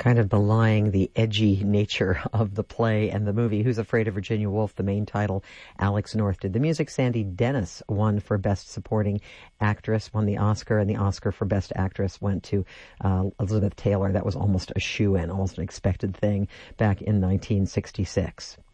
kind of belying the edgy nature of the play and the movie. Who's Afraid of Virginia Woolf, the main title. Alex North did the music. Sandy Dennis won for Best Supporting Actress, won the Oscar, and the Oscar for Best Actress went to Elizabeth Taylor. That was almost a shoo-in, almost an expected thing back in 1966.